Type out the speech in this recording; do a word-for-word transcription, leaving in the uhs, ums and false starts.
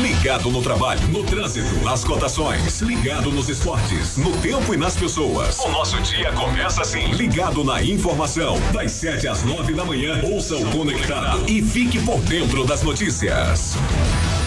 Ligado no trabalho, no trânsito, nas cotações. Ligado nos esportes, no tempo e nas pessoas. O nosso dia começa assim. Ligado na informação. Das sete às nove da manhã, ouça o Conectado e fique por dentro das notícias.